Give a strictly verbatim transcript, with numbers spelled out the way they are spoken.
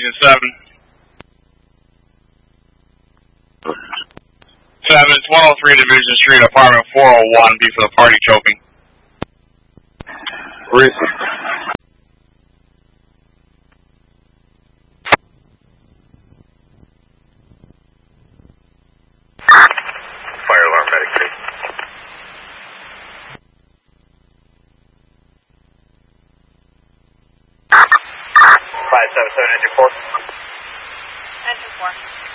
engine seven. seven, it's one oh three Division Street, apartment four oh one, B for the party choking. Risk. Fire alarm medic three. five seven seven, engine four. Engine four.